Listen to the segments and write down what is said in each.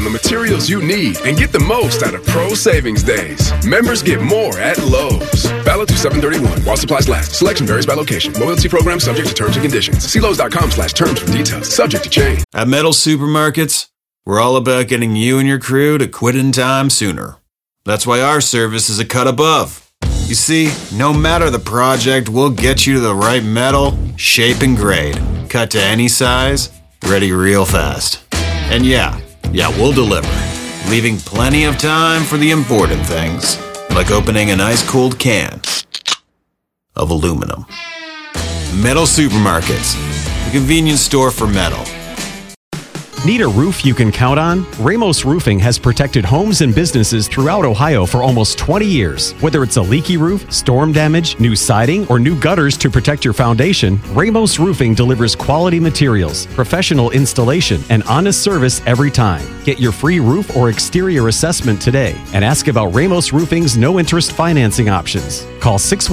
the materials you need and get the most out of Pro Savings Days. Members get more at Lowe's. Valid through 7/31 while supplies last. Selection varies by location. Loyalty program subject to terms and conditions. See Lowes.com/terms for details. Subject to change. At Metal Supermarkets, we're all about getting you and your crew to quit in time sooner. That's why our service is a cut above. You see, no matter the project, we'll get you to the right metal, shape, and grade. Cut to any size, ready real fast. And yeah, we'll deliver, leaving plenty of time for the important things, like opening an ice-cold can of aluminum. Metal Supermarkets, the convenience store for metal. Need a roof you can count on? Ramos Roofing has protected homes and businesses throughout Ohio for almost 20 years. Whether it's a leaky roof, storm damage, new siding, or new gutters to protect your foundation, Ramos Roofing delivers quality materials, professional installation, and honest service every time. Get your free roof or exterior assessment today and ask about Ramos Roofing's no-interest financing options. Call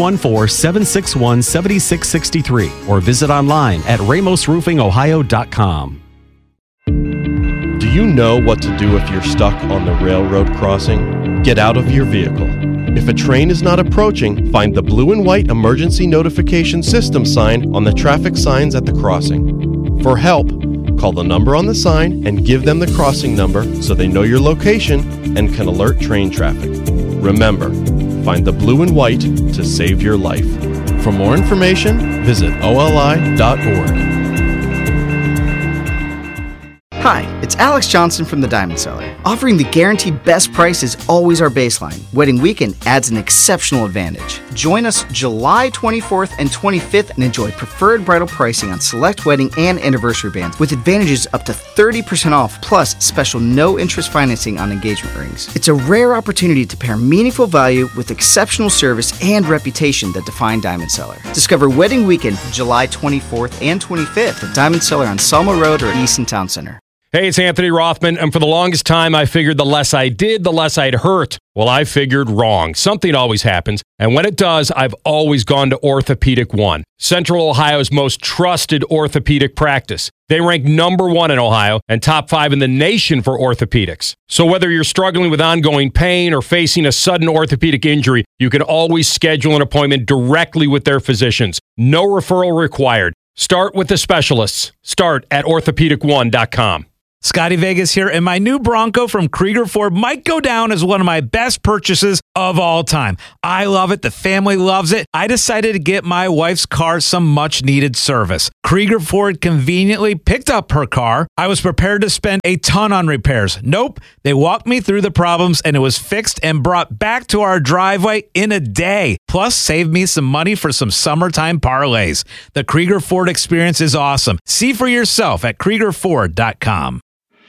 614-761-7663 or visit online at ramosroofingohio.com. Do you know what to do if you're stuck on the railroad crossing? Get out of your vehicle. If a train is not approaching, find the blue and white emergency notification system sign on the traffic signs at the crossing. For help, call the number on the sign and give them the crossing number so they know your location and can alert train traffic. Remember, find the blue and white to save your life. For more information, visit oli.org. Hi, it's Alex Johnson from The Diamond Cellar. Offering the guaranteed best price is always our baseline. Wedding weekend adds an exceptional advantage. Join us July 24th and 25th and enjoy preferred bridal pricing on select wedding and anniversary bands with advantages up to 30% off plus special no-interest financing on engagement rings. It's a rare opportunity to pair meaningful value with exceptional service and reputation that define Diamond Cellar. Discover Wedding Weekend July 24th and 25th at Diamond Cellar on Selma Road or Easton Town Center. Hey, it's Anthony Rothman, and for the longest time, I figured the less I did, the less I'd hurt. Well, I figured wrong. Something always happens, and when it does, I've always gone to Orthopedic One, Central Ohio's most trusted orthopedic practice. They rank number 1 in Ohio and top 5 in the nation for orthopedics. So whether you're struggling with ongoing pain or facing a sudden orthopedic injury, you can always schedule an appointment directly with their physicians. No referral required. Start with the specialists. Start at orthopedic1.com. Scotty Vegas here, and my new Bronco from Krieger Ford might go down as one of my best purchases of all time. I love it. The family loves it. I decided to get my wife's car some much-needed service. Krieger Ford conveniently picked up her car. I was prepared to spend a ton on repairs. Nope. They walked me through the problems, and it was fixed and brought back to our driveway in a day. Plus, saved me some money for some summertime parlays. The Krieger Ford experience is awesome. See for yourself at KriegerFord.com.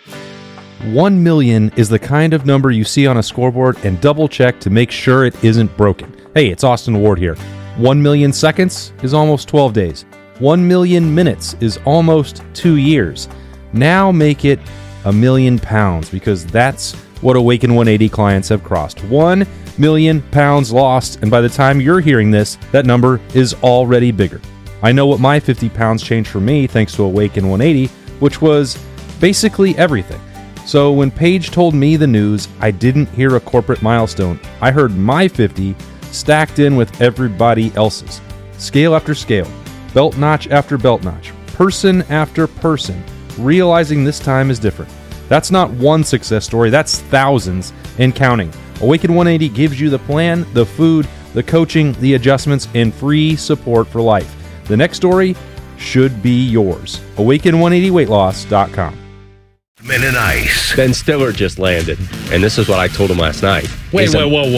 1 million is the kind of number you see on a scoreboard and double check to make sure it isn't broken. Hey, it's Austin Ward here. 1 million seconds is almost 12 days. 1 million minutes is almost 2 years. Now make it £1,000,000 because that's what Awaken 180 clients have crossed. 1 million pounds lost, and by the time you're hearing this, that number is already bigger. I know what my 50 pounds changed for me thanks to Awaken 180, which was basically everything. So when Paige told me the news, I didn't hear a corporate milestone. I heard my 50 stacked in with everybody else's. Scale after scale, belt notch after belt notch, person after person, realizing this time is different. That's not one success story, that's thousands and counting. Awaken 180 gives you the plan, the food, the coaching, the adjustments, and free support for life. The next story should be yours. Awaken180weightloss.com. Men in Ice. Ben Stiller just landed, and this is what I told him last night. Whoa.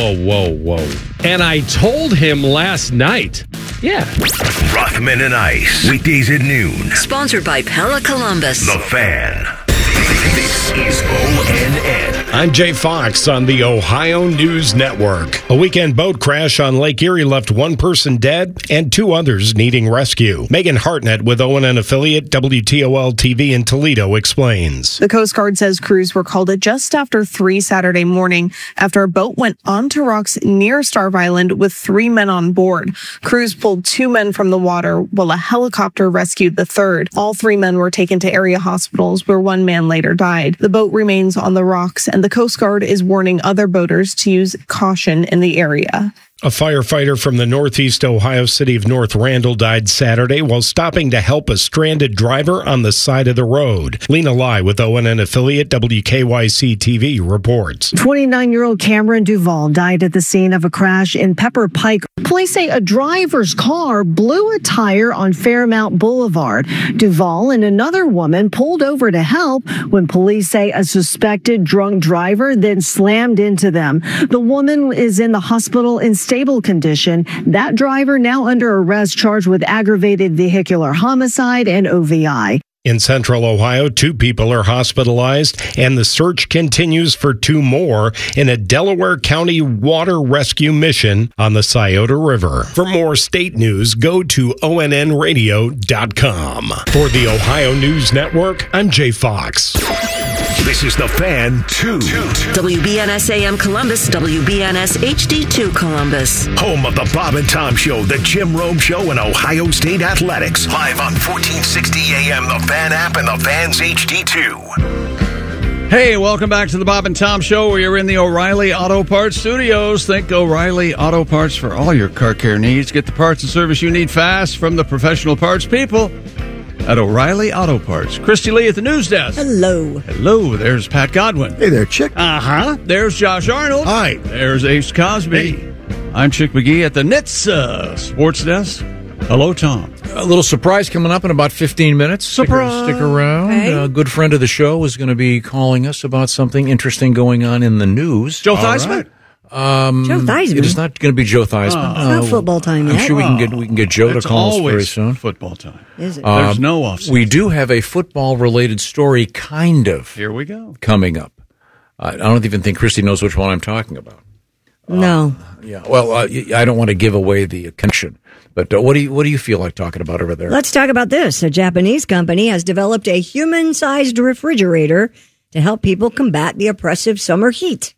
And I told him last night. Yeah. Rothman and Ice. Weekdays at noon. Sponsored by Pella Columbus. The Fan. This is ONN. I'm Jay Fox on the Ohio News Network. A weekend boat crash on Lake Erie left one person dead and 2 others needing rescue. Megan Hartnett with ONN affiliate WTOL-TV in Toledo explains. The Coast Guard says crews were called at just after 3 Saturday morning after a boat went onto rocks near Starve Island with 3 men on board. Crews pulled 2 men from the water while a helicopter rescued the third. All 3 men were taken to area hospitals where 1 man later died. The boat remains on the rocks and the Coast Guard is warning other boaters to use caution in the area. A firefighter from the northeast Ohio city of North Randall died Saturday while stopping to help a stranded driver on the side of the road. Lena Lai with ONN affiliate WKYC-TV reports. 29-year-old Cameron Duvall died at the scene of a crash in Pepper Pike. Police say a driver's car blew a tire on Fairmount Boulevard. Duvall and another woman pulled over to help when police say a suspected drunk driver then slammed into them. The woman is in the hospital in stable condition. That driver now under arrest, charged with aggravated vehicular homicide and OVI. In central Ohio, 2 people are hospitalized, and the search continues for 2 more in a Delaware County water rescue mission on the Scioto River. For more state news, go to onnradio.com. For the Ohio News Network, I'm Jay Fox. This is The Fan 2. WBNS AM Columbus, WBNS HD2 Columbus. Home of the Bob and Tom Show, the Jim Rome Show, and Ohio State Athletics. Live on 1460 AM, the Fan app, and the Fan's HD2. Hey, welcome back to the Bob and Tom Show. We are in the O'Reilly Auto Parts studios. Think O'Reilly Auto Parts for all your car care needs. Get the parts and service you need fast from the professional parts people at O'Reilly Auto Parts. Christy Lee at the news desk. Hello. Hello. There's Pat Godwin. Hey there, Chick. Uh-huh. There's Josh Arnold. Hi. There's Ace Cosby. Hey. I'm Chick McGee at the NHTSA Sports Desk. Hello, Tom. A little surprise coming up in about 15 minutes. Surprise. Stick around. Okay. A good friend of the show is going to be calling us about something interesting going on in the news. Joe Theismann? Joe Theismann? It is not going to be Joe Theismann. It's not football time yet. I'm sure we can get Joe to call us very soon. Football time. Is it? There's no offseason. We do have a football-related story, kind of. Here we go. Coming up. I don't even think Christy knows which one I'm talking about. No. Yeah. Well, I don't want to give away the connection. But what do you feel like talking about over there? Let's talk about this. A Japanese company has developed a human-sized refrigerator to help people combat the oppressive summer heat.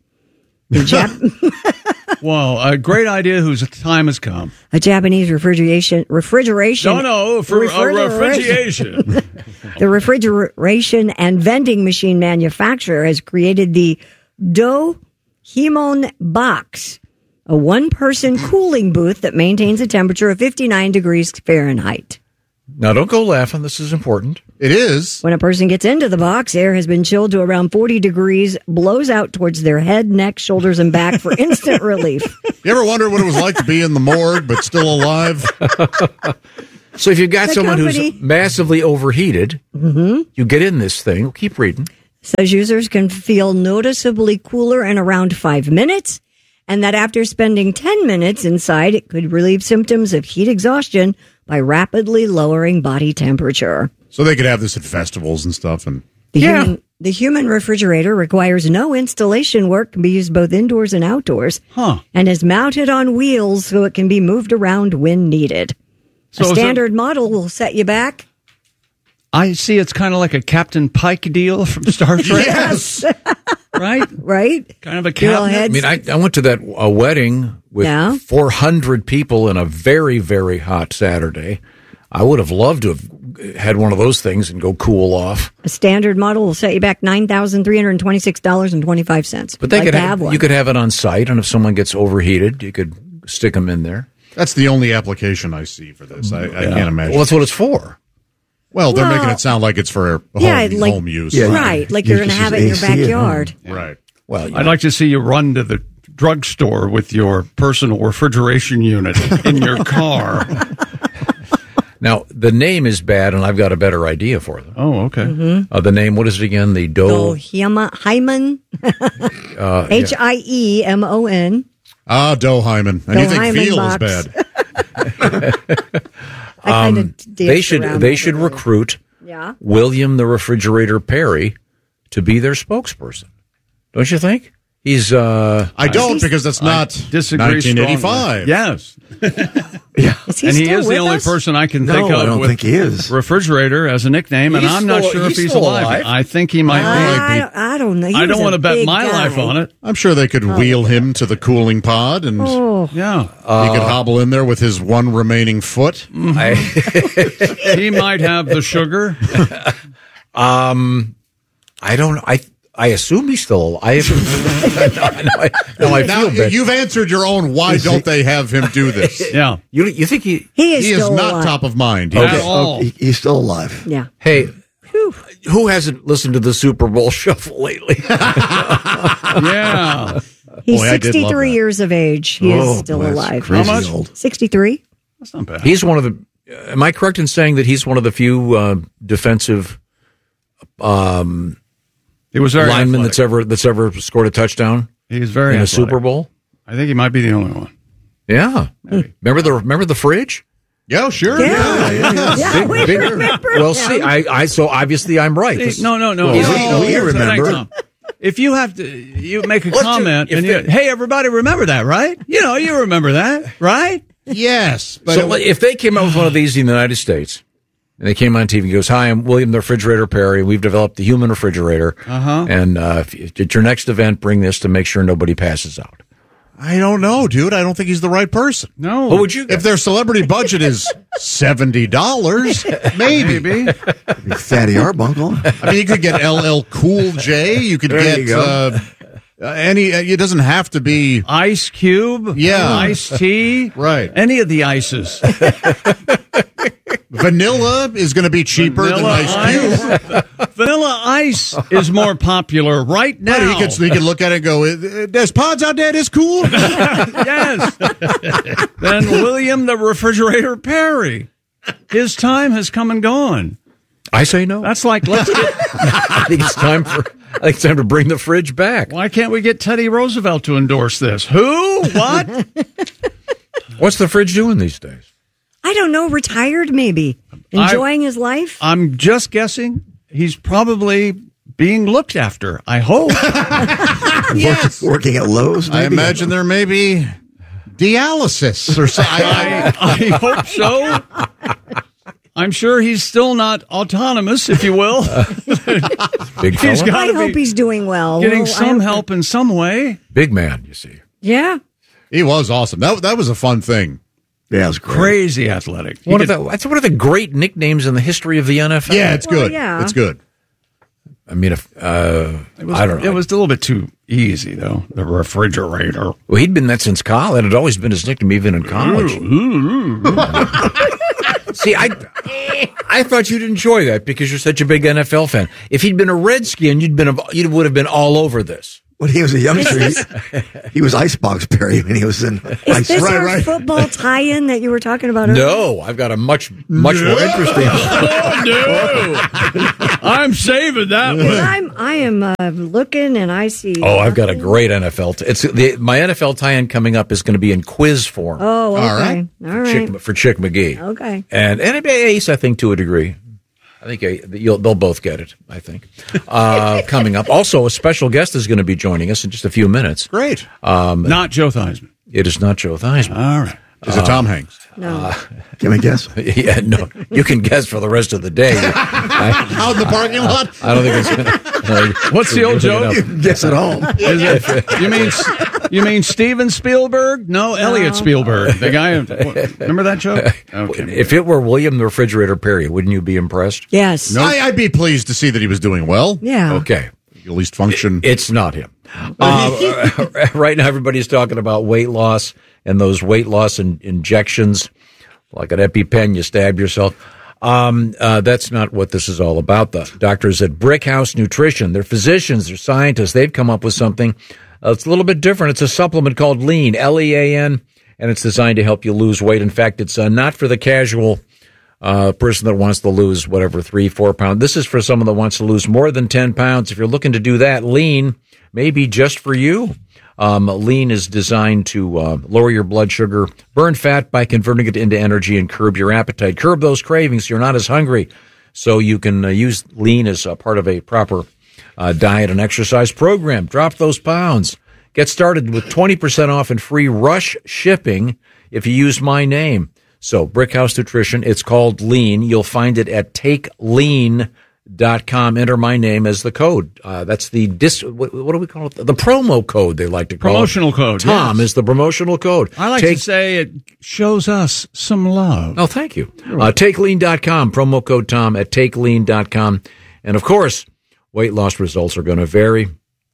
Well, a great idea whose time has come. A Japanese refrigeration. No, for refrigeration. The refrigeration and vending machine manufacturer has created the Dohimon Box, a one-person cooling booth that maintains a temperature of 59 degrees Fahrenheit. Now, don't go laughing. This is important. It is. When a person gets into the box, air has been chilled to around 40 degrees, blows out towards their head, neck, shoulders, and back for instant relief. You ever wonder what it was like to be in the morgue but still alive? So if you've got someone who's massively overheated, you get in this thing. Keep reading. Says users can feel noticeably cooler in around 5 minutes, and that after spending 10 minutes inside, it could relieve symptoms of heat exhaustion by rapidly lowering body temperature. So they could have this at festivals and stuff. And The human refrigerator requires no installation work, can be used both indoors and outdoors, and is mounted on wheels so it can be moved around when needed. So a standard model will set you back. I see it's kind of like a Captain Pike deal from Star Trek. Yes. Right? Right. Kind of a cabinet. I mean, I went to that wedding with 400 people in a very, very hot Saturday. I would have loved to have had one of those things and go cool off. A standard model will set you back $9,326.25. But you could have it on site, and if someone gets overheated, you could stick them in there. That's the only application I see for this. I can't imagine. Well, that's what it's for. Well, they're making it sound like it's for home use. Yeah, right, like you're going to have it in your backyard. Right. Well, I'd like to see you run to the drugstore with your personal refrigeration unit in your car. Now, the name is bad, and I've got a better idea for them. Oh, okay. The name, what is it again? The Dohimon. H-I-E-M-O-N. Ah, Dohimon. And you think feel is bad. They should recruit William the Refrigerator Perry to be their spokesperson. Don't you think? He's I don't, because that's not disagree 1985. Yes. Yeah. And he is the only person I can think of I don't with think he is. refrigerator as a nickname, and I'm not sure if he's alive. I think he might be. I don't know. I don't want to bet my life on it. I'm sure they could wheel him to the cooling pod, and yeah, he could hobble in there with his one remaining foot. He might have the sugar. I don't know. I assume he's still alive. I now, feel bad. you've answered your own. Why don't they have him do this? Yeah, you think he is not alive. top of mind at all. He's still alive. Yeah. Hey, who hasn't listened to the Super Bowl shuffle lately? Yeah, he's 63 years of age. He is still alive. How much? 63. That's not bad. He's one of the. Am I correct in saying that he's one of the few defensive? He was very lineman athletic. that's ever scored a touchdown. He's very in athletic. a Super Bowl. I think he might be the only one. Yeah. Remember the fridge? Yeah, sure. Yeah, we remember. Well, see, so obviously I'm right. See, no. We remember. Tom. If you have to, you make a comment, and hey, everybody, remember that, right? You remember that, right? Yes. But So if they came out with one of these in the United States, and they came on TV and goes, "Hi, I'm William the Refrigerator Perry. We've developed the human refrigerator. And at your next event, bring this to make sure nobody passes out." I don't know, dude. I don't think he's the right person. No. What would you get? If their celebrity budget is $70, maybe. Fatty Arbuckle. I mean, you could get LL Cool J. You could There get you go. any. It doesn't have to be Ice Cube, iced tea, right? Any of the ices. Vanilla is going to be cheaper than Ice Cube. Vanilla Ice is more popular right now. But he could look at it and go, "There's pods out there. That's cool." Yes. Then William the Refrigerator Perry. His time has come and gone. I say no. That's like let's get. I think it's time to bring the fridge back. Why can't we get Teddy Roosevelt to endorse this? Who? What? What's the fridge doing these days? I don't know. Retired, maybe. Enjoying his life? I'm just guessing. He's probably being looked after, I hope. Yes. Working at Lowe's, maybe? I imagine there may be dialysis or something. I hope so. I'm sure he's still not autonomous, if you will. Big fella. I hope he's doing well. Getting some help in some way. Big man, you see. Yeah. He was awesome. That was a fun thing. Yeah, it was great. Crazy athletic. That's one of the great nicknames in the history of the NFL. Yeah, it's good. yeah. It's good. I mean, I don't know. It was a little bit too easy, though. The refrigerator. Well, he'd been that since college. It had always been his nickname, even in college. See, I thought you'd enjoy that because you're such a big NFL fan. If he'd been a Redskin, you would have been all over this. When he was a youngster, he was Icebox Perry when he was in Is this our football tie-in that you were talking about earlier? No, I've got a much more interesting. Oh, no. I'm saving that one. I am looking and I see. Oh, I've got a great NFL. My NFL tie-in coming up is going to be in quiz form. Oh, okay. All right. For Chick McGee. Okay. And Ace, I think, to a degree. I think they'll both get it, I think. Coming up. Also, a special guest is going to be joining us in just a few minutes. Great. Not Joe Theismann. It is not Joe Theismann. All right. Is it Tom Hanks? No. Can we guess? Yeah, no. You can guess for the rest of the day. Out in the parking lot? I don't think it's going to... What's the old joke? You can guess at home. You mean Steven Spielberg? No, Elliot Spielberg. The guy. Remember that joke? Okay. If it were William the Refrigerator Perry, wouldn't you be impressed? Yes. No, I'd be pleased to see that he was doing well. Yeah. Okay. At least function. It's not him. Right now, everybody's talking about weight loss and those weight loss injections, like an EpiPen, you stab yourself. That's not what this is all about. The doctors at Brickhouse Nutrition, they're physicians, they're scientists. They've come up with something. It's a little bit different. It's a supplement called Lean, Lean, and it's designed to help you lose weight. In fact, it's not for the casual person that wants to lose, 3-4 pounds. This is for someone that wants to lose more than 10 pounds. If you're looking to do that, Lean may be just for you. Lean is designed to lower your blood sugar, burn fat by converting it into energy, and curb your appetite. Curb those cravings so you're not as hungry. So you can use Lean as a part of a proper diet and exercise program. Drop those pounds. Get started with 20% off and free rush shipping if you use my name. So, Brickhouse Nutrition, it's called Lean. You'll find it at takelean.com. Enter my name as the code. That's the what do we call it? The promo code, they like to call Promotional it. code. Tom is the promotional code. I like to say it shows us some love. Oh, thank you. Takelean.com, promo code Tom at takelean.com. And, of course, weight loss results are going to vary.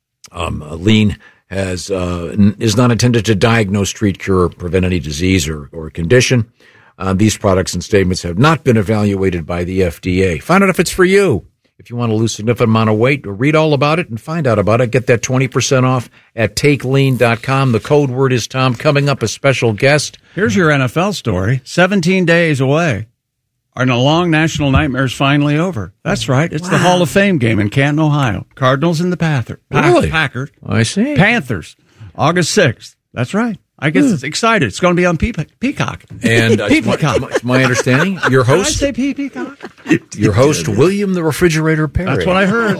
Lean is not intended to diagnose, treat, cure, or prevent any disease or condition. These products and statements have not been evaluated by the FDA. Find out if it's for you. If you want to lose a significant amount of weight, or read all about it and find out about it, get that 20% off at takelean.com. The code word is Tom. Coming up, a special guest. Here's your NFL story. 17 days away. And the long national nightmare is finally over. That's right. It's the Hall of Fame game in Canton, Ohio. Cardinals and the Packers. I see. Panthers, August 6th. That's right. I guess it's excited. It's going to be on Peacock. And it's my understanding, your host. Did I say Peacock? Your host, William the Refrigerator Perry. That's what I heard.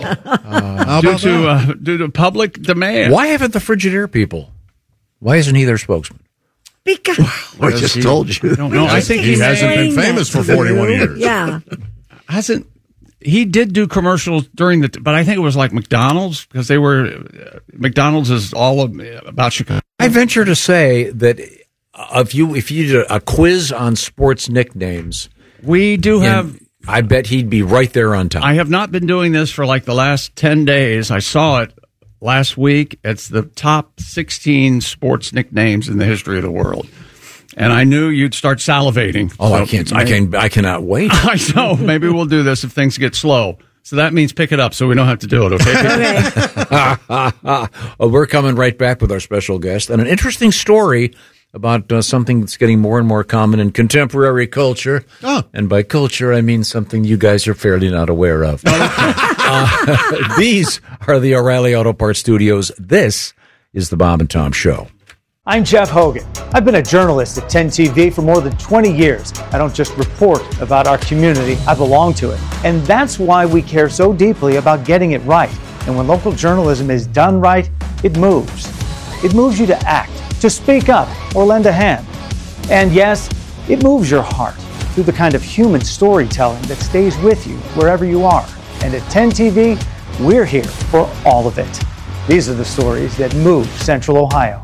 Due to public demand. Why haven't the Frigidaire people? Why isn't he their spokesman? Because I just told you. No, I think he hasn't been famous for 41 years. Yeah. He did do commercials during but I think it was like McDonald's, because McDonald's is all about Chicago. I venture to say that if you did a quiz on sports nicknames, we do have. I bet he'd be right there on top. I have not been doing this for like the last 10 days. I saw it last week. It's the top 16 sports nicknames in the history of the world. And I knew you'd start salivating. Oh, so I cannot wait. I know. Maybe we'll do this if things get slow. So that means pick it up so we don't have to do it, okay? Well, we're coming right back with our special guest and an interesting story about something that's getting more and more common in contemporary culture. Oh. And by culture, I mean something you guys are fairly not aware of. These are the O'Reilly Auto Parts Studios. This is the Bob and Tom Show. I'm Jeff Hogan. I've been a journalist at 10 TV for more than 20 years. I don't just report about our community, I belong to it. And that's why we care so deeply about getting it right. And when local journalism is done right, it moves. It moves you to act, to speak up, or lend a hand. And yes, it moves your heart through the kind of human storytelling that stays with you wherever you are. And at 10 TV, we're here for all of it. These are the stories that move Central Ohio.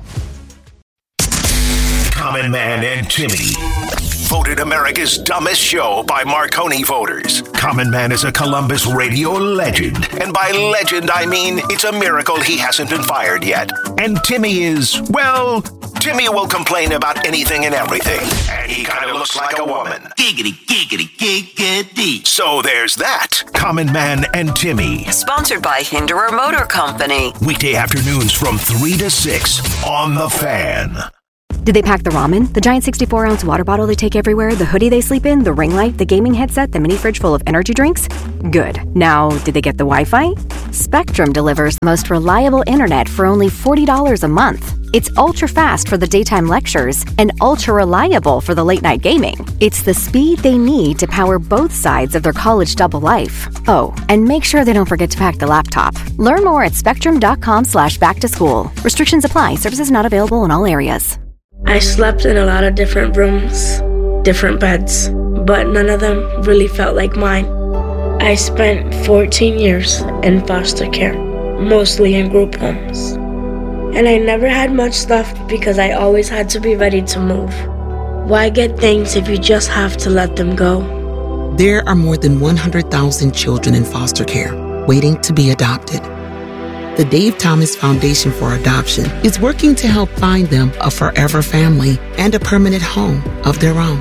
Common Man and Timmy. Voted America's dumbest show by Marconi voters. Common Man is a Columbus radio legend. And by legend, I mean it's a miracle he hasn't been fired yet. And Timmy is, well, Timmy will complain about anything and everything. And he kind of looks like a woman. Giggity, giggity, giggity. So there's that. Common Man and Timmy. Sponsored by Hinderer Motor Company. Weekday afternoons from 3 to 6 on The Fan. Did they pack the ramen, the giant 64-ounce water bottle they take everywhere, the hoodie they sleep in, the ring light, the gaming headset, the mini fridge full of energy drinks? Good. Now, did they get the Wi-Fi? Spectrum delivers the most reliable internet for only $40 a month. It's ultra-fast for the daytime lectures and ultra-reliable for the late-night gaming. It's the speed they need to power both sides of their college double life. Oh, and make sure they don't forget to pack the laptop. Learn more at spectrum.com/back-to-school. Restrictions apply. Services not available in all areas. I slept in a lot of different rooms, different beds, but none of them really felt like mine. I spent 14 years in foster care, mostly in group homes. And I never had much stuff because I always had to be ready to move. Why get things if you just have to let them go? There are more than 100,000 children in foster care waiting to be adopted. The Dave Thomas Foundation for Adoption is working to help find them a forever family and a permanent home of their own.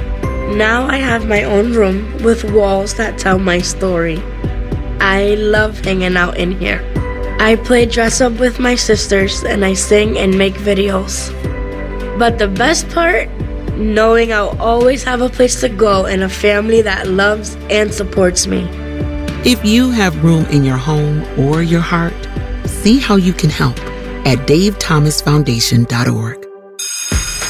Now I have my own room with walls that tell my story. I love hanging out in here. I play dress up with my sisters and I sing and make videos. But the best part? Knowing I'll always have a place to go and a family that loves and supports me. If you have room in your home or your heart, see how you can help at davethomasfoundation.org.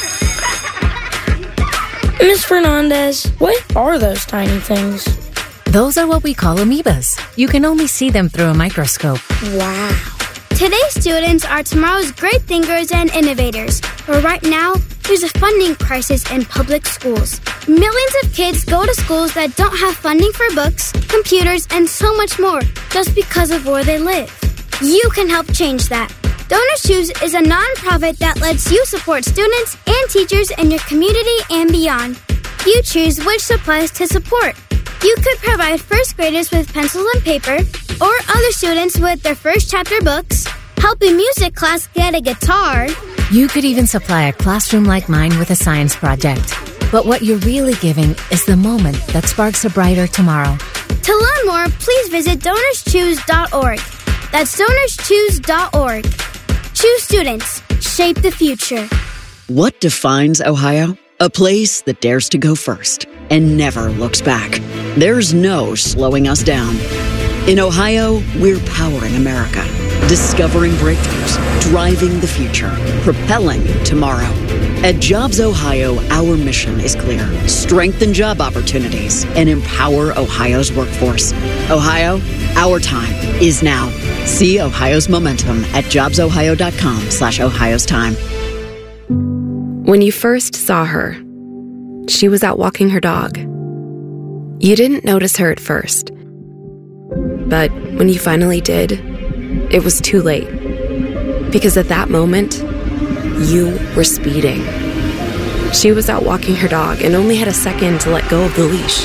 Ms. Fernandez, what are those tiny things? Those are what we call amoebas. You can only see them through a microscope. Wow. Today's students are tomorrow's great thinkers and innovators. But right now, there's a funding crisis in public schools. Millions of kids go to schools that don't have funding for books, computers, and so much more just because of where they live. You can help change that. Donors Choose is a nonprofit that lets you support students and teachers in your community and beyond. You choose which supplies to support. You could provide first graders with pencils and paper, or other students with their first chapter books, help a music class get a guitar. You could even supply a classroom like mine with a science project. But what you're really giving is the moment that sparks a brighter tomorrow. To learn more, please visit DonorsChoose.org. That's DonorsChoose.org. Choose students. Shape the future. What defines Ohio? A place that dares to go first and never looks back. There's no slowing us down. In Ohio, we're powering America, discovering breakthroughs, driving the future, propelling tomorrow. At Jobs Ohio, our mission is clear. Strengthen job opportunities and empower Ohio's workforce. Ohio, our time is now. See Ohio's momentum at jobsohio.com/Ohio's time. When you first saw her, she was out walking her dog. You didn't notice her at first. But when you finally did, it was too late. Because at that moment, you were speeding. She was out walking her dog and only had a second to let go of the leash.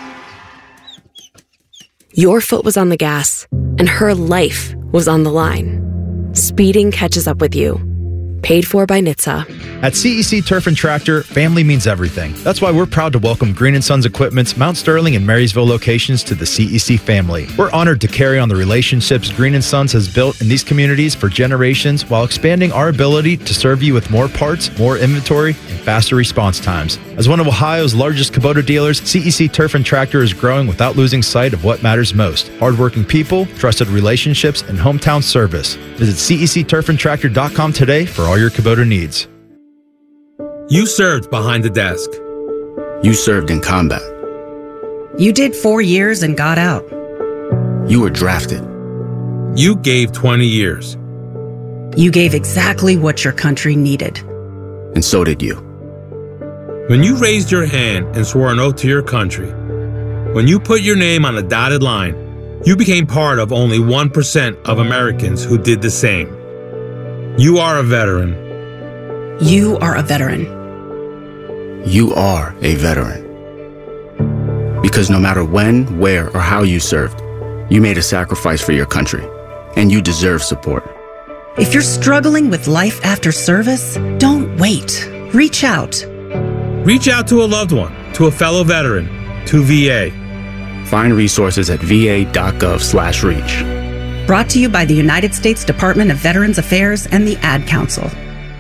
Your foot was on the gas, and her life was on the line. Speeding catches up with you. Paid for by NHTSA. At CEC Turf and Tractor, family means everything. That's why we're proud to welcome Green & Sons Equipment's Mount Sterling and Marysville locations to the CEC family. We're honored to carry on the relationships Green & Sons has built in these communities for generations while expanding our ability to serve you with more parts, more inventory, and faster response times. As one of Ohio's largest Kubota dealers, CEC Turf and Tractor is growing without losing sight of what matters most. Hardworking people, trusted relationships, and hometown service. Visit CECTurfandTractor.com today for all your Kubota needs. You served behind the desk. You served in combat. You did 4 years and got out. You were drafted. You gave 20 years. You gave exactly what your country needed. And so did you. When you raised your hand and swore an oath to your country, when you put your name on a dotted line, you became part of only 1% of Americans who did the same. You are a veteran. You are a veteran. You are a veteran. Because no matter when, where, or how you served, you made a sacrifice for your country, and you deserve support. If you're struggling with life after service, don't wait. Reach out. Reach out to a loved one, to a fellow veteran, to VA. Find resources at va.gov/reach. Brought to you by the United States Department of Veterans Affairs and the Ad Council.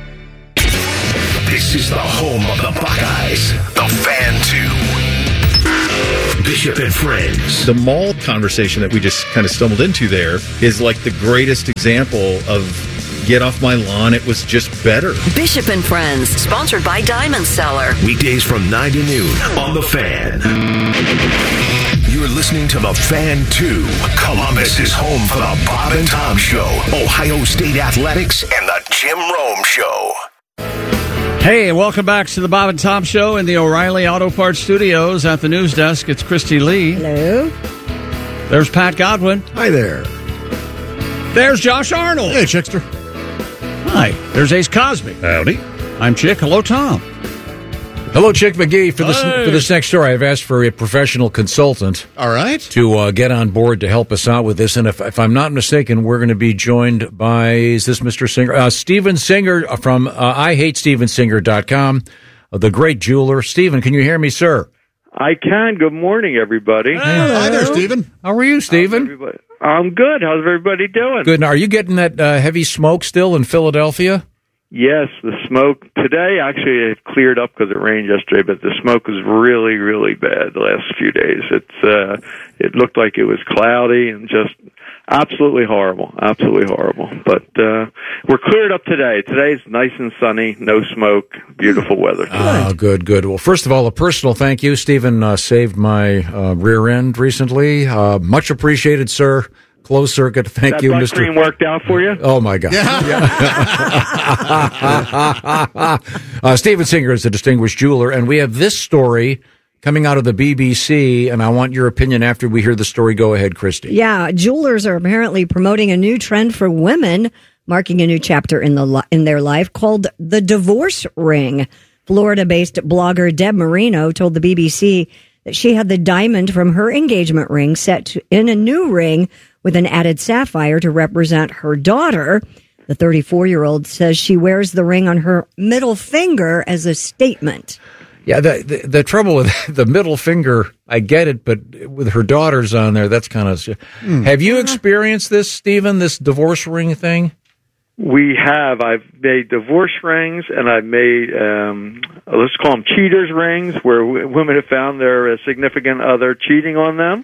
This is the home of the Buckeyes, the Fan 2. Bishop and Friends. The mall conversation that we just kind of stumbled into there is like the greatest example of get off my lawn, it was just better. Bishop and Friends, sponsored by Diamond Seller. Weekdays from 9 to noon on The Fan. You're listening to The Fan 2. Columbus is home for the Bob and Tom Show, Ohio State Athletics, and the Jim Rome Show. Hey, welcome back to the Bob and Tom Show in the O'Reilly Auto Parts Studios. At the news desk, it's Christy Lee. Hello. There's Pat Godwin. Hi there. There's Josh Arnold. Hey, Chickster. Hi. There's Ace Cosby. Howdy. I'm Chick. Hello, Tom. Hello, Chick McGee. For this next story, I've asked for a professional consultant. All right. To get on board to help us out with this. And if I'm not mistaken, we're going to be joined by, is this Mr. Singer? Steven Singer from IHateStevenSinger.com, the great jeweler. Steven, can you hear me, sir? I can. Good morning, everybody. Hi there, Steven. How are you, Steven? I'm good. How's everybody doing? Good. Now, are you getting that heavy smoke still in Philadelphia? Yes, the smoke today actually it cleared up because it rained yesterday, but the smoke was really, really bad the last few days. It looked like it was cloudy and just absolutely horrible, But we're cleared up today. Today's nice and sunny, no smoke, beautiful weather. Oh, good. Well, first of all, a personal thank you. Stephen saved my rear end recently. Much appreciated, sir. Closed circuit. Thank you, Mr. Cream worked out for you? Oh, my God. Stephen Singer is a distinguished jeweler, and we have this story coming out of the BBC, and I want your opinion after we hear the story. Go ahead, Christy. Yeah, jewelers are apparently promoting a new trend for women, marking a new chapter in their life called the divorce ring. Florida-based blogger Deb Marino told the BBC that she had the diamond from her engagement ring set in a new ring with an added sapphire to represent her daughter. The 34-year-old says she wears the ring on her middle finger as a statement. Yeah, the trouble with the middle finger, I get it, but with her daughters on there, that's kind of... Have you experienced this, Stephen, this divorce ring thing? We have. I've made divorce rings, and I've made, let's call them cheaters rings, where women have found their significant other cheating on them.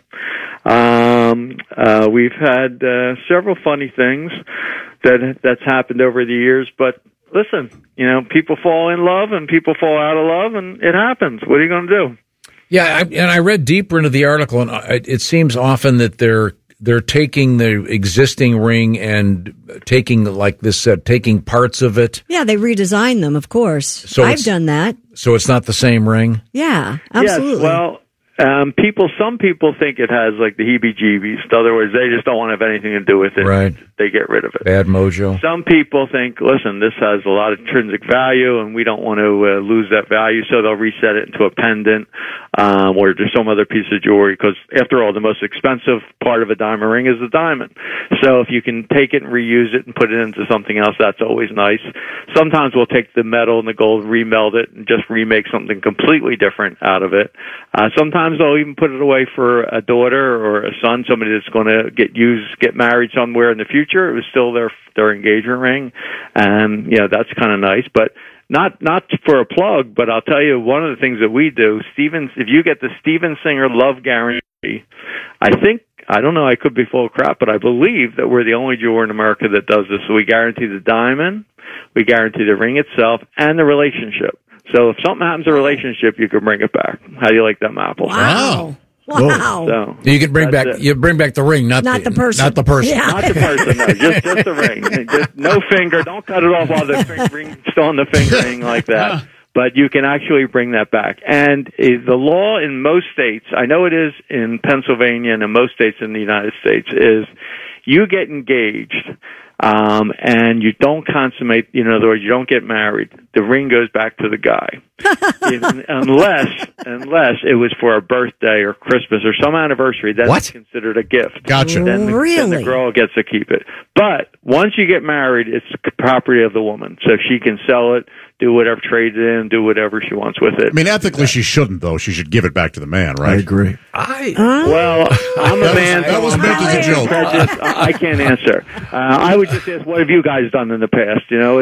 We've had several funny things that's happened over the years, but listen, people fall in love and people fall out of love, and it happens. What are you going to do? Yeah, and I read deeper into the article, and it seems often that they're taking the existing ring and taking taking parts of it. Yeah, they redesign them, of course. So I've done that. So it's not the same ring? Yeah, absolutely. Yes, well, some people think it has like the heebie-jeebies. In other words, they just don't want to have anything to do with it. Right. They get rid of it. Bad mojo. Some people think, listen, this has a lot of intrinsic value, and we don't want to lose that value, so they'll reset it into a pendant or just some other piece of jewelry, because after all, the most expensive part of a diamond ring is the diamond. So if you can take it and reuse it and put it into something else, that's always nice. Sometimes we'll take the metal and the gold, remeld it, and just remake something completely different out of it. Sometimes they'll even put it away for a daughter or a son, somebody that's going to get married somewhere in the future. It was still their engagement ring, and that's kind of nice. But not for a plug, but I'll tell you one of the things that we do, if you get the Stephen Singer Love Guarantee, I don't know, I could be full of crap, but I believe that we're the only jeweler in America that does this. So we guarantee the diamond, we guarantee the ring itself, and the relationship. So if something happens to the relationship, you can bring it back. How do you like them apples? Wow. So you can bring back the ring, not the person. Not the person. Yeah. Not the person, no. Just the ring. Just no finger. Don't cut it off while the ring's still on the finger, anything like that. But you can actually bring that back. And the law in most states, I know it is in Pennsylvania and in most states in the United States, is you get engaged and you don't consummate, in other words, you don't get married, the ring goes back to the guy. unless it was for a birthday or Christmas or some anniversary, that's considered a gift. Gotcha. Then the girl gets to keep it. But once you get married, it's the property of the woman. So she can sell it, do whatever, trade it in, do whatever she wants with it. I mean, ethically, she shouldn't, though. She should give it back to the man, right? I agree. Well, I'm a man. That was meant as a joke. I can't answer. I would just ask, what have you guys done in the past?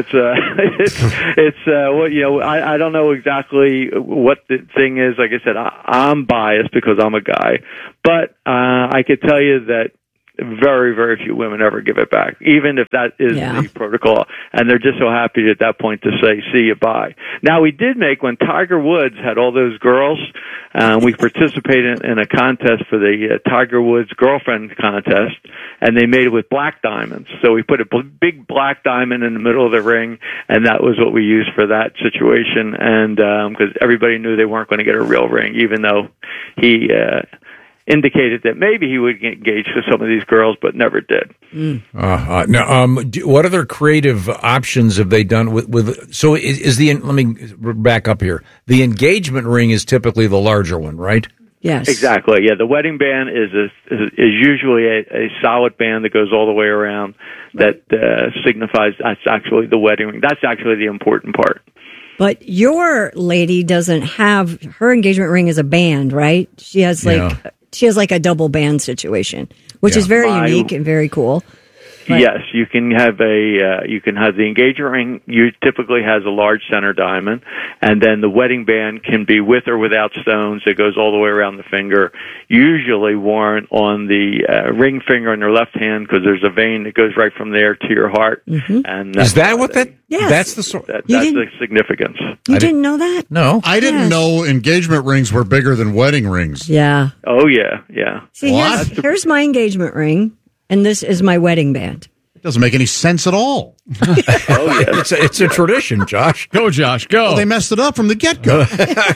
I don't know exactly what the thing is. Like I said, I'm biased because I'm a guy, but I could tell you that very, very few women ever give it back, even if that is the protocol. And they're just so happy at that point to say, see you, bye. Now, we did make, when Tiger Woods had all those girls, we participated in a contest for the Tiger Woods girlfriend contest, and they made it with black diamonds. So we put a big black diamond in the middle of the ring, and that was what we used for that situation. And because everybody knew they weren't going to get a real ring, even though he indicated that maybe he would get engaged with some of these girls, but never did. Now, what other creative options have they done with so let me back up here. The engagement ring is typically the larger one, right? Yes. Exactly. Yeah, the wedding band is usually a solid band that goes all the way around that signifies that's actually the wedding ring. That's actually the important part. But your lady doesn't have her engagement ring as a band, right? She has like a double band situation, which is very unique and very cool. Yes, you can have the engagement ring. You typically has a large center diamond, and then the wedding band can be with or without stones. It goes all the way around the finger. Usually worn on the ring finger on your left hand because there's a vein that goes right from there to your heart. Mm-hmm. And is that what that? Yes. That's the sort. That's the significance. You didn't know that? No, I didn't know engagement rings were bigger than wedding rings. Yeah. Oh yeah. See, here's my engagement ring, and this is my wedding band. It doesn't make any sense at all. Oh yeah, it's a tradition, Josh. Go, Josh, go. Well, they messed it up from the get-go.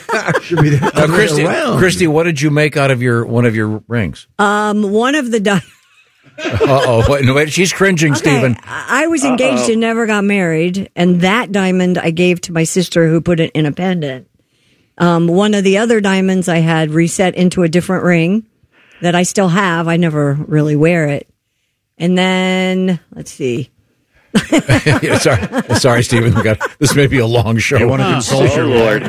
Christy, what did you make out of one of your rings? One of the Wait, she's cringing, Stephen. I was engaged and never got married, and that diamond I gave to my sister who put it in a pendant. One of the other diamonds I had reset into a different ring that I still have. I never really wear it. And then, let's see. Sorry, Stephen. This may be a long show. You want to consult your Lord.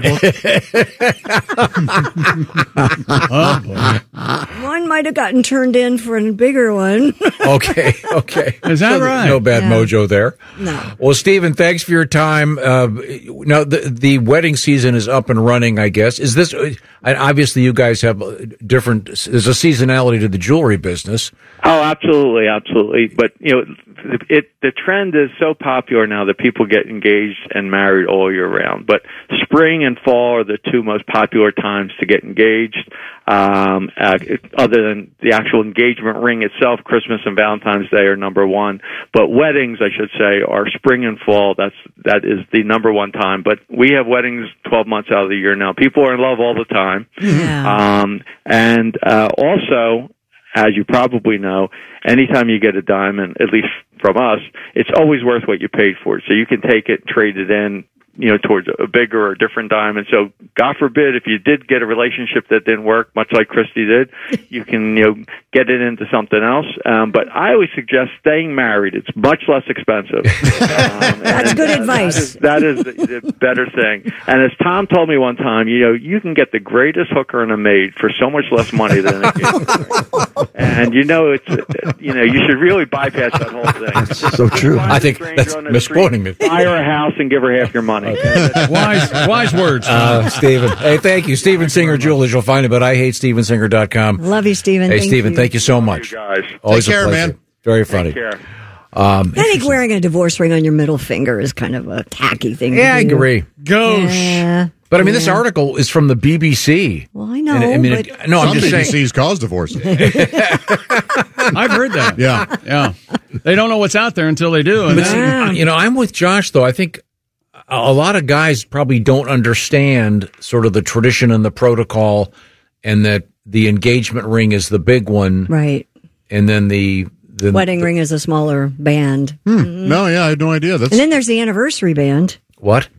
One might have gotten turned in for a bigger one. Okay. Is that right? No bad mojo there. No. Well, Stephen, thanks for your time. Now, the wedding season is up and running, I guess. Is this, obviously you guys have there's a seasonality to the jewelry business. Oh, absolutely. But, the trend is so popular now that people get engaged and married all year round. But spring and fall are the two most popular times to get engaged. Other than the actual engagement ring itself, Christmas and Valentine's Day are number one. But weddings, I should say, are spring and fall. That is the number one time. But we have weddings 12 months out of the year now. People are in love all the time. Yeah. Also, as you probably know, anytime you get a diamond, at least from us, it's always worth what you paid for it. So you can take it, trade it in, towards a bigger or different diamond. So God forbid, if you did get a relationship that didn't work, much like Christy did, you can, get it into something else. But I always suggest staying married. It's much less expensive. That's good advice. That is the better thing. And as Tom told me one time, you can get the greatest hooker in a maid for so much less money than an engagement ring. And it's, you should really bypass that whole thing. That's so true. I think that's misquoting me. Buy her a house and give her half your money. Wise words. Stephen. Hey, thank you. Stephen Singer Jewelers. You'll find him at IHateStephenSinger.com. Love you, Stephen. Hey, Stephen, thank you so much. Guys. Always Take care, a pleasure. man. Very funny. Take care. I think wearing a divorce ring on your middle finger is kind of a tacky thing to do. I agree. Gauche. Yeah. But this article is from the BBC. Well, I know. I'm just saying. BBCs cause divorce. I've heard that. Yeah. They don't know what's out there until they do. But I'm with Josh, though. I think a lot of guys probably don't understand sort of the tradition and the protocol, and that the engagement ring is the big one. Right. And then the wedding ring is a smaller band. No, I had no idea. And then there's the anniversary band. What?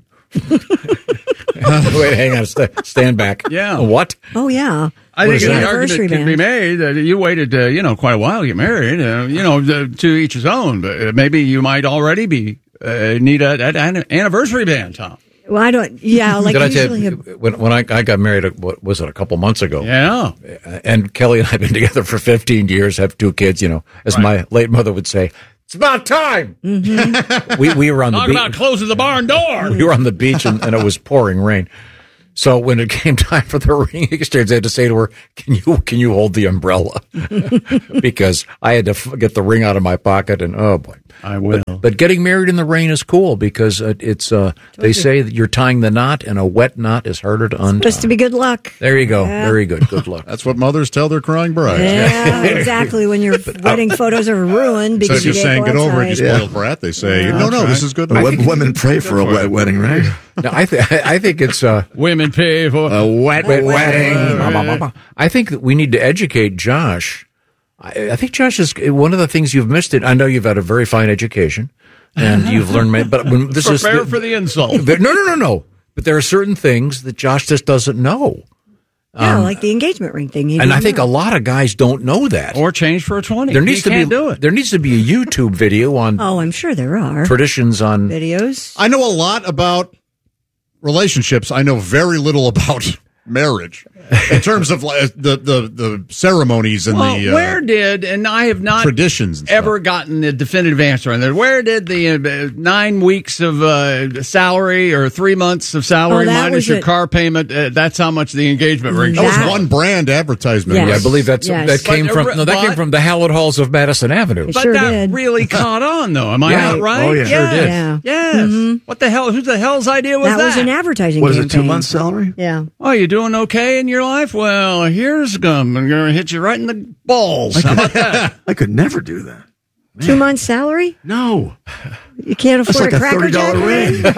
Wait, hang on. Stand back. Yeah. What? Oh, yeah. I think the an anniversary argument can be made that you waited, quite a while to get married. To each his own. But maybe you might already be need an anniversary band, Tom. Well, I don't. Yeah, like Did usually. I tell you, when I got married, what was it, a couple months ago? Yeah. And Kelly and I have been together for 15 years, have two kids. As my late mother would say, it's about time. Mm-hmm. We were on the beach. Talk about closing the barn door. We were on the beach and it was pouring rain. So when it came time for the ring exchange, I had to say to her, "Can you hold the umbrella?" Because I had to get the ring out of my pocket, and oh boy, I will. But getting married in the rain is cool because it's. They say that you're tying the knot, and a wet knot is harder to untie. Supposed to be good luck. There you go. Yeah. Very good. Good luck. That's what mothers tell their crying brides. Yeah, exactly. When your wedding photos are ruined because So if you're saying get over it, you spoiled brat, they say no, this is good. Women pray for a wet wedding, right? No, I think it's women pay for a wet wedding. I think that we need to educate Josh. I think Josh is one of the things you've missed. It. I know you've had a very fine education and you've learned, but when this prepare for the insult. No. But there are certain things that Josh just doesn't know. Yeah, like the engagement ring thing. And I think a lot of guys don't know that. Or change for a 20. There needs to be a YouTube video on. Oh, I'm sure there are traditions on videos. I know a lot about relationships. I know very little about marriage in terms of like, the ceremonies and where did, and I have not traditions and ever gotten a definitive answer on that. Where did the 9 weeks of salary or 3 months of salary minus your car payment? That's how much the engagement ring. That was one brand advertisement. Yes. Yeah, I believe that came from the Hallett Halls of Madison Avenue. But that really caught on, though. Am I not right? Oh, yeah. Yes. Sure did. Yeah. Yes. Mm-hmm. What the hell? Who the hell's idea was that? That was an advertising What is it, campaign. 2 months' salary? Yeah. Oh, you doing okay in your life? Well, here's gum. I'm going to hit you right in the balls. How about that? I could never do that. 2 months' salary? No. You can't afford That's like a Cracker Jack $30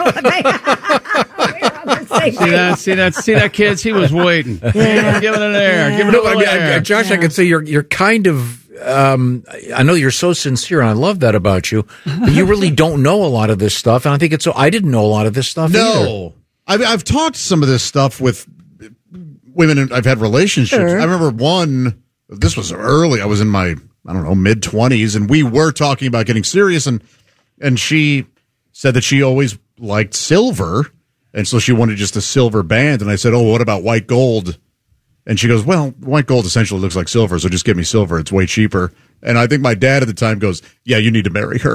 ring. See that, kids? He was waiting. Yeah. Give it an air. Yeah. Give it a little air. Josh, I can say you're kind of. I know you're so sincere, and I love that about you. But you really don't know a lot of this stuff, and I think it's so. I didn't know a lot of this stuff. No, I've talked some of this stuff with women I've had relationships. Sure. I remember one. This was early. I was in my mid-20s, and we were talking about getting serious, and she said that she always liked silver, and so she wanted just a silver band. And I said, "Oh, what about white gold?" And she goes, "Well, white gold essentially looks like silver, so just give me silver. It's way cheaper." And I think my dad at the time goes, "Yeah, you need to marry her."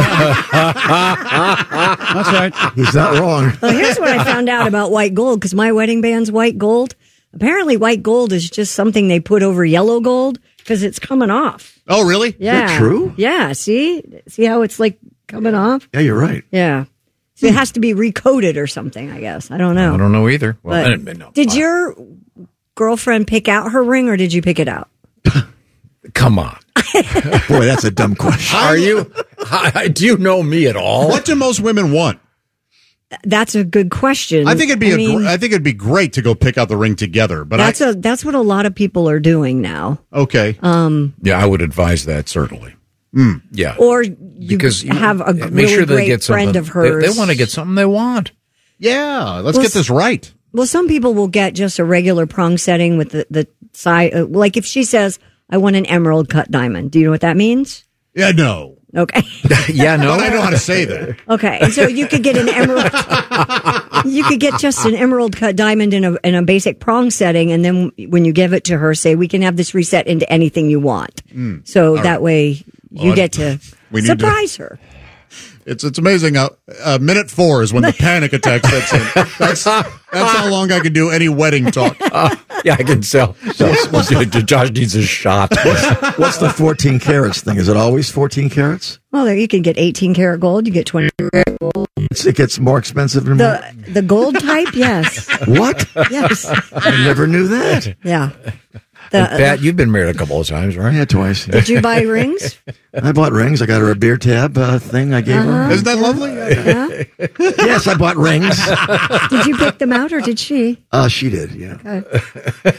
That's right. He's not wrong. Well, here's what I found out about white gold, because my wedding band's white gold. Apparently, white gold is just something they put over yellow gold because it's coming off. Oh, really? Yeah. Is that true? Yeah. See how it's like coming off? Yeah, you're right. Yeah. So it has to be recoated or something, I guess. I don't know. I don't know either. Well, Did your girlfriend pick out her ring, or did you pick it out? Come on. Boy, that's a dumb question. Are you? Do you know me at all? What do most women want? That's a good question. I think it'd be great to go pick out the ring together. But that's what a lot of people are doing now. Okay. Yeah, I would advise that certainly. Yeah. Or you have a really great friend of hers. They want to get something they want. Yeah, let's get this right. Well, some people will get just a regular prong setting with the side. Like if she says, "I want an emerald cut diamond," do you know what that means? Yeah, no. Okay. Yeah, no. But I know how to say that. Okay, and so you could get an emerald. You could get just an emerald cut diamond in a basic prong setting, and then when you give it to her, say, "We can have this reset into anything you want." So that way you get to surprise her. It's amazing how minute 4 is when the panic attack sets in. That's how long I can do any wedding talk. Yeah, I can tell. Josh needs a shot. What's the 14 carats thing? Is it always 14 carats? Well, there you can get 18 karat gold. You get 20 karat gold. It gets more expensive and more. The gold type, yes. What? Yes. I never knew that. Yeah. Pat, you've been married a couple of times, right? Yeah, twice. Did you buy rings? I bought rings. I got her a beer tab thing I gave her. Isn't that lovely? Yeah. Yes, I bought rings. Did you pick them out, or did she? She did, yeah. Okay.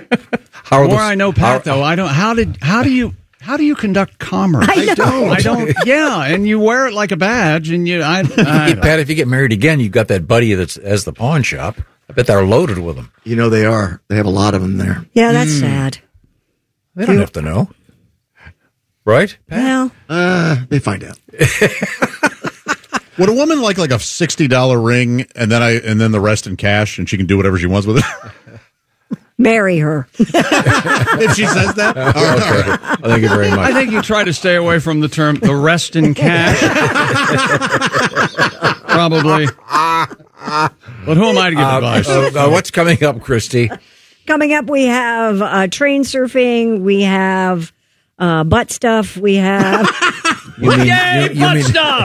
I know Pat, though. I don't. How do you conduct commerce? I don't. Yeah, and you wear it like a badge, and Pat, if you get married again, you've got that buddy that's as the pawn shop. I bet they're loaded with them. You know they are. They have a lot of them there. Yeah, that's sad. They don't have to know, right? Pat? Well, they find out. Would a woman like a $60 ring and then the rest in cash, and she can do whatever she wants with it? Marry her. If she says that? Okay. Thank you very much. I think you try to stay away from the term "the rest in cash." Probably. But who am I to give advice? What's coming up, Christy? Coming up, we have train surfing. We have butt stuff. We have... Yay, butt stuff!